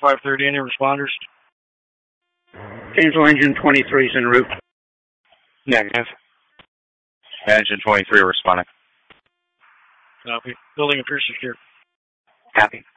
530, any responders? Angel Engine 23 is en route. Negative. Engine 23 responding. Copy. Building appears secure. Copy.